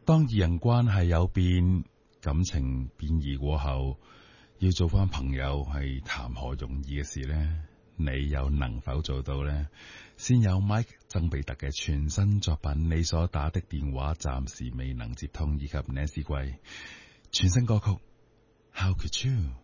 當二人關係有變，感情變異過後，要做翻朋友係談何容易嘅事呢？你又能否做到呢？先有 Mike 曾比特嘅全新作品，你所打的電話暫時未能接通，以及 Nancy 貴全新歌曲 How Could You。